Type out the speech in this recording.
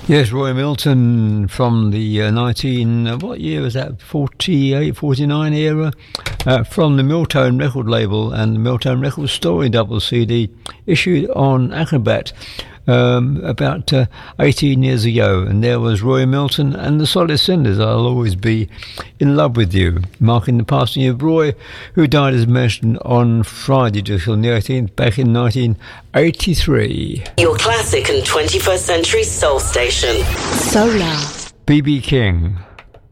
Yes, Roy Milton from the what year was that? 48, 49 era, from the Miltone record label and the Miltone Record Story double CD issued on Acrobat about 18 years ago. And there was Roy Milton and the Solid Cinders, I'll Always Be in Love with You, marking the passing of Roy, who died, as mentioned, on Friday, just on the 18th, back in 1983. Your classic and 21st century soul station. Solar. B.B. King.